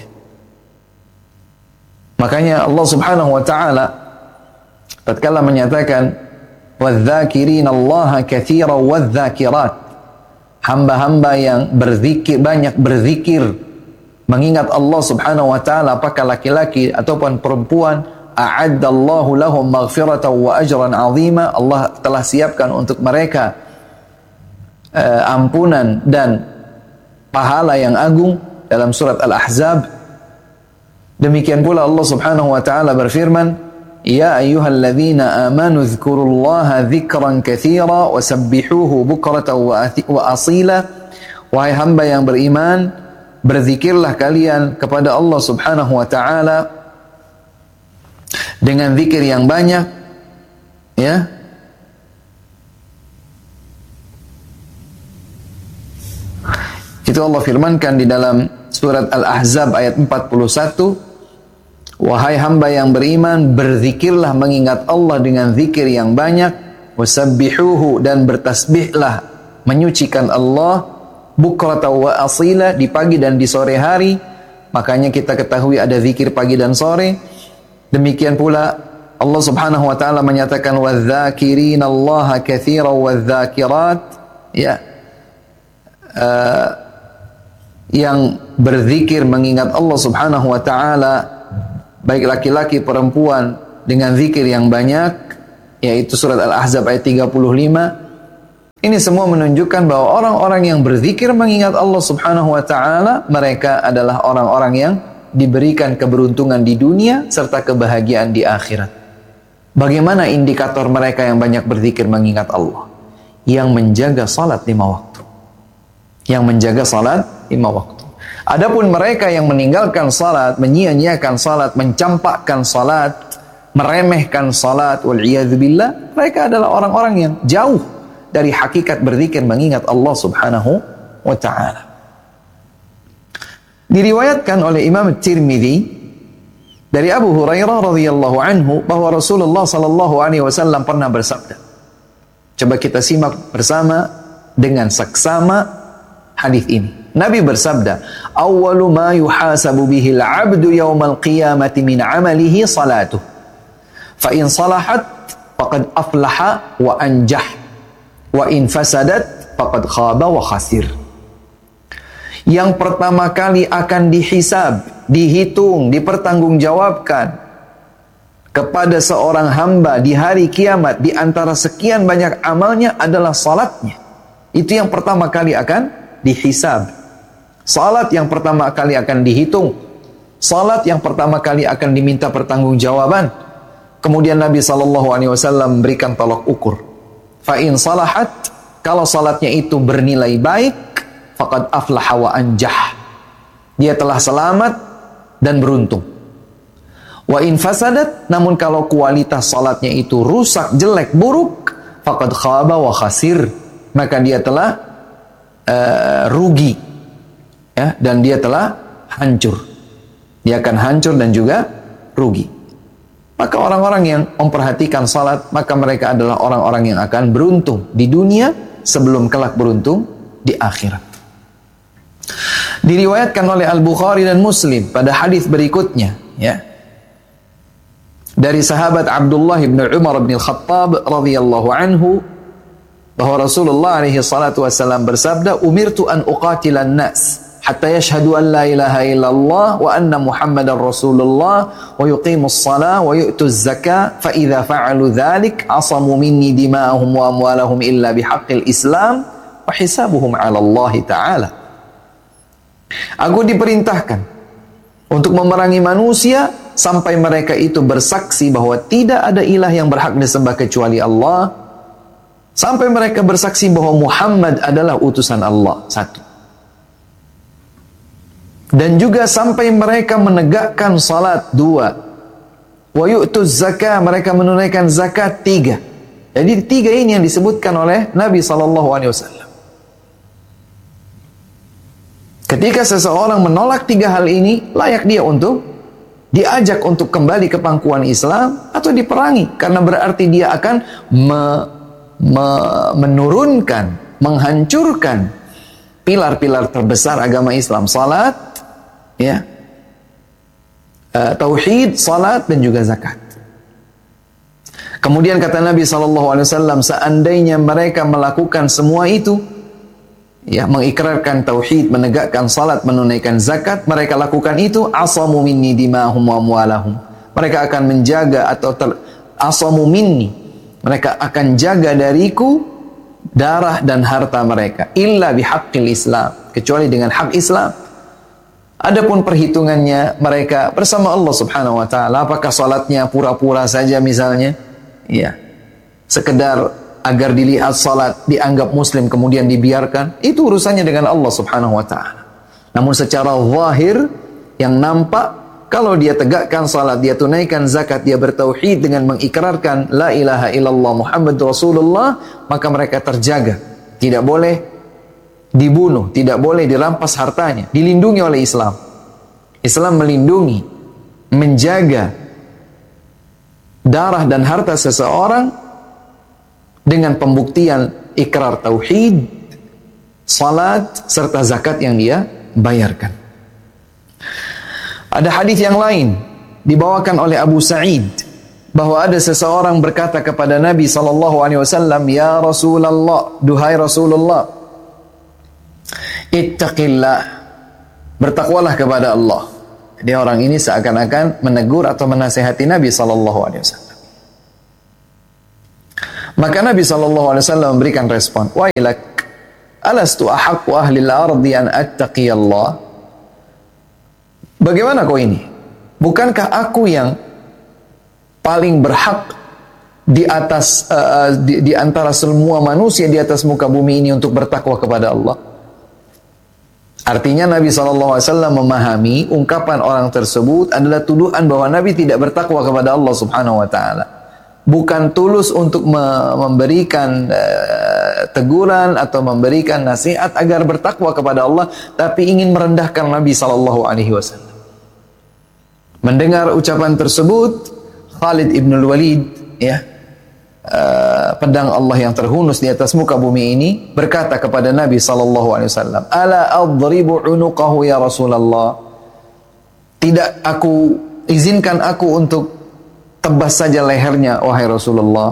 Makanya Allah subhanahu wa ta'ala tatkala menyatakan wadh-dzakirina Allaha katsiran wadh-dzakirat, hamba-hamba yang berzikir, banyak berzikir, mengingat Allah subhanahu wa ta'ala, apakah laki-laki ataupun perempuan, a'addallahu lahum maghfiratan wa ajran 'azima, Allah telah siapkan untuk mereka uh, ampunan dan pahala yang agung dalam surat Al-Ahzab. Demikian pula Allah subhanahu wa ta'ala berfirman, ya ayyuhalladzina amanu dzkurullaha dzikran katsira wa sabbihuhu bukratan wa asila. Wahai hamba yang beriman, berzikirlah kalian kepada Allah subhanahu wa ta'ala dengan zikir yang banyak, ya. Itu Allah firmankan di dalam surat Al-Ahzab ayat empat puluh satu, wahai hamba yang beriman, berzikirlah mengingat Allah dengan zikir yang banyak, wasabbihuhu, dan bertasbihlah menyucikan Allah, bukratan wa asila, di pagi dan di sore hari. Makanya kita ketahui ada zikir pagi dan sore. Demikian pula Allah subhanahu wa ta'ala menyatakan wadh-dzakirina Allaha katsiran wadh-dzakirat, ya, uh, yang berzikir mengingat Allah subhanahu wa ta'ala, baik laki-laki perempuan, dengan zikir yang banyak, yaitu surat Al-Ahzab ayat tiga puluh lima. Ini semua menunjukkan bahwa orang-orang yang berzikir mengingat Allah subhanahu wa ta'ala, mereka adalah orang-orang yang diberikan keberuntungan di dunia serta kebahagiaan di akhirat. Bagaimana indikator mereka yang banyak berzikir mengingat Allah? Yang menjaga salat lima waktu. Yang menjaga salat lima waktu. Adapun mereka yang meninggalkan salat, menyia-nyiakan salat, mencampakkan salat, meremehkan salat, wal'iyadzubillah, mereka adalah orang-orang yang jauh dari hakikat berzikir mengingat Allah subhanahu wa ta'ala. Diriwayatkan oleh Imam Tirmidzi dari Abu Hurairah radhiyallahu anhu bahwa Rasulullah sallallahu alaihi wasallam pernah bersabda. Coba kita simak bersama dengan saksama hadis ini. Nabi bersabda, "Awwalu ma yuhasabu bihi al-'abdu yawmal qiyamati min 'amalihi salatuh. Fa in salahat faqad aflaha wa anjah, wa in fasadat faqad khaba wa khasir." yang pertama kali akan dihisab, dihitung, dipertanggungjawabkan kepada seorang hamba di hari kiamat di antara sekian banyak amalnya adalah salatnya. Itu yang pertama kali akan dihisab. Salat yang pertama kali akan dihitung. Salat yang pertama kali akan diminta pertanggungjawaban. Kemudian Nabi sallallahu alaihi wasallam memberikan tolak ukur. Fa in salahat, kalau salatnya itu bernilai baik, faqad aflaha wa anjah. Dia telah selamat dan beruntung. Wa in fasadat, namun kalau kualitas salatnya itu rusak, jelek, buruk, faqad khaba wa khasir, maka dia telah uh, rugi, ya, dan dia telah hancur. Dia akan hancur dan juga rugi. Maka orang-orang yang memperhatikan salat, maka mereka adalah orang-orang yang akan beruntung di dunia sebelum kelak beruntung di akhirat. Diriwayatkan oleh Al-Bukhari dan Muslim pada hadis berikutnya, ya, dari sahabat Abdullah bin Umar bin Al-Khattab radhiyallahu anhu, bahwa Rasulullah alaihi salatu wasallam bersabda, "Umirtu an uqatilan nas hatta yashhadu an la ilaha illallah wa anna Muhammadar Rasulullah wa yuqimus shalah wa yu'tuz zakah fa idza fa'alu dzalik asamu minni dima'ahum wa amwalahum illa bihaqqil Islam wa hisabuhum 'ala Allah taala." Aku diperintahkan untuk memerangi manusia sampai mereka itu bersaksi bahwa tidak ada ilah yang berhak disembah kecuali Allah, sampai mereka bersaksi bahwa Muhammad adalah utusan Allah. Satu. Dan juga sampai mereka menegakkan salat. Dua. Wa yu'tuz zakah, mereka menunaikan zakat. Tiga. Jadi tiga ini yang disebutkan oleh Nabi sallallahu alaihi wasallam. Ketika seseorang menolak tiga hal ini, layak dia untuk diajak untuk kembali ke pangkuan Islam atau diperangi, karena berarti dia akan me, me, menurunkan, menghancurkan pilar-pilar terbesar agama Islam, salat, ya, uh, tauhid, salat dan juga zakat. Kemudian kata Nabi sallallahu alaihi wasallam, seandainya mereka melakukan semua itu, ya, mengikrarkan tauhid, menegakkan salat, menunaikan zakat, mereka lakukan itu, asamu minni dimahum wa amwalahum. Mereka akan menjaga atau ter, asamu minni, mereka akan jaga dariku darah dan harta mereka, illa bihaqqil Islam, kecuali dengan hak Islam. Adapun perhitungannya mereka bersama Allah Subhanahu wa taala, apakah salatnya pura-pura saja misalnya, ya, sekedar agar dilihat salat, dianggap muslim kemudian dibiarkan, itu urusannya dengan Allah Subhanahu wa taala. Namun secara zahir yang nampak, kalau dia tegakkan salat, dia tunaikan zakat, dia bertauhid dengan mengikrarkan la ilaha illallah Muhammad Rasulullah, maka mereka terjaga, tidak boleh dibunuh, tidak boleh dirampas hartanya, dilindungi oleh Islam. Islam melindungi, menjaga darah dan harta seseorang dengan pembuktian ikrar tauhid, salat, serta zakat yang dia bayarkan. Ada hadis yang lain dibawakan oleh Abu Sa'id, bahwa ada seseorang berkata kepada Nabi sallallahu alaihi wasallam, "Ya Rasulullah, duhai Rasulullah, ittaqillah, bertakwalah kepada Allah." Dia orang ini seakan-akan menegur atau menasihati Nabi sallallahu alaihi wasallam. Maka Nabi sallallahu alaihi wasallam memberikan respon, "Wailak, alastu ahaqqu ahli al-ardi an attaqiyallah?" Bagaimana kau ini? Bukankah aku yang paling berhak di atas uh, di, di antara semua manusia di atas muka bumi ini untuk bertakwa kepada Allah? Artinya Nabi sallallahu alaihi wasallam memahami ungkapan orang tersebut adalah tuduhan bahwa Nabi tidak bertakwa kepada Allah Subhanahu wa taala. Bukan tulus untuk memberikan uh, teguran atau memberikan nasihat agar bertakwa kepada Allah, tapi ingin merendahkan Nabi sallallahu alaihi wasallam. Mendengar ucapan tersebut, Khalid ibn Walid, ya, uh, pedang Allah yang terhunus di atas muka bumi ini, berkata kepada Nabi sallallahu alaihi wasallam, "Ala adribu unuqahu ya Rasulullah?" Tidak aku izinkan aku untuk tebas saja lehernya, wahai Rasulullah.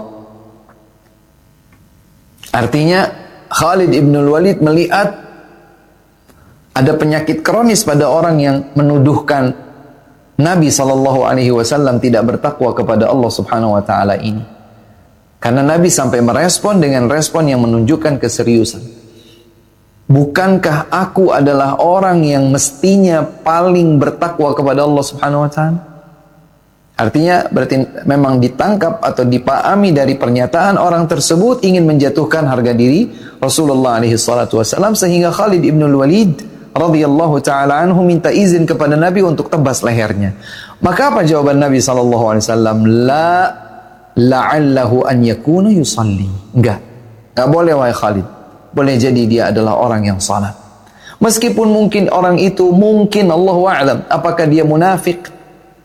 Artinya Khalid ibn Walid melihat Ada penyakit kronis pada orang yang menuduhkan Nabi shallallahu alaihi wasallam tidak bertakwa kepada Allah subhanahu wa ta'ala ini. Karena Nabi sampai merespon dengan respon yang menunjukkan keseriusan. Bukankah aku adalah orang yang mestinya paling bertakwa kepada Allah subhanahu wa ta'ala? Artinya berarti memang ditangkap atau dipahami dari pernyataan orang tersebut ingin menjatuhkan harga diri Rasulullah alaihi salatu wasallam, sehingga Khalid ibn Walid radhiyallahu taala anhu minta izin kepada Nabi untuk tebas lehernya. Maka apa jawaban Nabi sallallahu alaihi wasallam? La la'allahu an yakuna yusalli. Enggak. Enggak boleh wahai Khalid. Boleh jadi dia adalah orang yang salat. Meskipun mungkin orang itu mungkin Allahu a'lam apakah dia munafik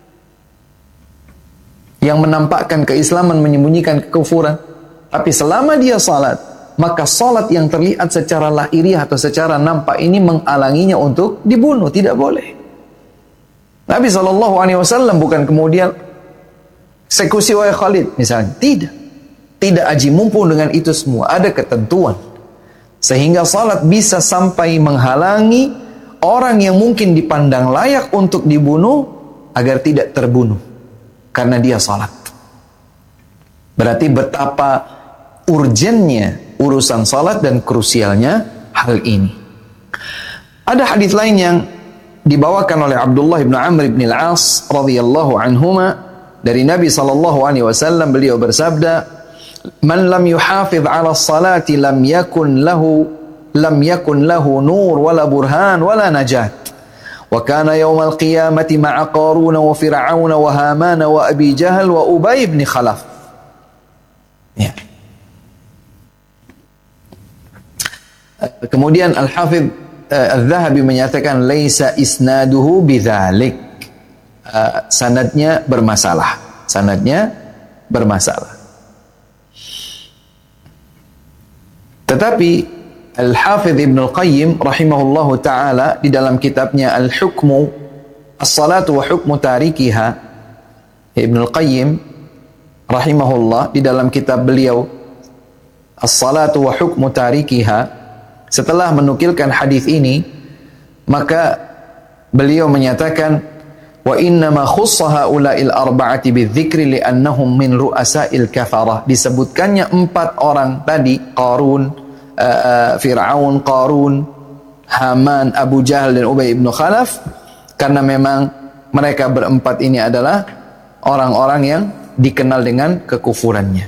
yang menampakkan keislaman menyembunyikan kekufuran, tapi selama dia salat, maka salat yang terlihat secara lahiriah atau secara nampak ini menghalanginya untuk dibunuh. Tidak boleh. Nabi shallallahu alaihi wasallam bukan kemudian eksekusi wahai Khalid misalnya, tidak. Tidak aji mumpung dengan itu semua. Ada ketentuan sehingga salat bisa sampai menghalangi orang yang mungkin dipandang layak untuk dibunuh agar tidak terbunuh karena dia salat. Berarti betapa urgennya urusan salat dan krusialnya hal ini. Ada hadis lain yang dibawakan oleh Abdullah bin Amr bin Al-As radhiyallahu anhuma dari Nabi sallallahu alaihi wasallam, beliau bersabda, "Man lam yuhafiz 'ala as-salati lam yakun lahu lam yakun lahu nur wala burhan wala najat." Wa kana yawmal qiyamati ma'a Qarun wa Fir'aun wa Haman wa Abi Jahal wa Ubay bin Khalaf. Ya. Kemudian Al-Hafidh Al-Zahabi menyatakan laisa isnaduhu bidzalik. Uh, sanadnya bermasalah. Sanadnya bermasalah. Tetapi Al-Hafidh Ibn Al-Qayyim rahimahullahu ta'ala di dalam kitabnya Al-Hukmu As-Salatu wa Hukmu Tarikiha, Ibn Al-Qayyim rahimahullah di dalam kitab beliau As-Salatu wa Hukmu Tarikiha, setelah menukilkan hadis ini, maka beliau menyatakan wa innama khussa haula'il arba'ati bidzikri li'annahum min ru'asa'il kafarah. Disebutkannya empat orang tadi, Qarun, Uh, Fir'aun, Qarun, Haman, Abu Jahal dan Ubay ibn Khalaf, karena memang mereka berempat ini adalah orang-orang yang dikenal dengan kekufurannya.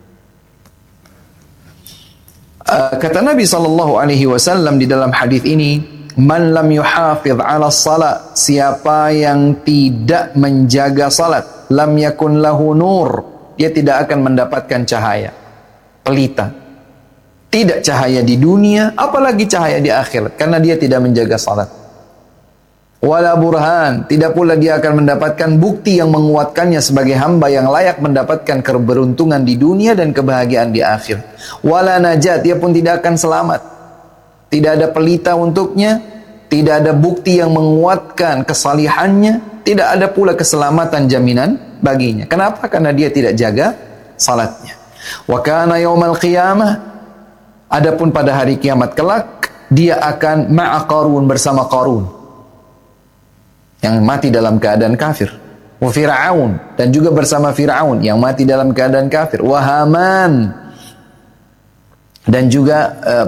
Uh, kata Nabi sallallahu alaihi wasallam di dalam hadis ini, man lam yuhafiz 'ala shalah, siapa yang tidak menjaga salat, lam yakun lahu nur, dia tidak akan mendapatkan cahaya, pelita. Tidak cahaya di dunia, apalagi cahaya di akhirat, karena dia tidak menjaga salat. Wala burhan, tidak pula dia akan mendapatkan bukti yang menguatkannya sebagai hamba yang layak mendapatkan keberuntungan di dunia dan kebahagiaan di akhirat. Wala najat, dia pun tidak akan selamat. Tidak ada pelita untuknya, tidak ada bukti yang menguatkan kesalihannya, tidak ada pula keselamatan jaminan baginya. Kenapa? Karena dia tidak jaga salatnya. Wa kana yaumal qiyamah, adapun pada hari kiamat kelak, dia akan ma'a Qarun, bersama Qarun yang mati dalam keadaan kafir, wa Fir'aun, dan juga bersama Fir'aun yang mati dalam keadaan kafir, wa Haman, dan juga uh,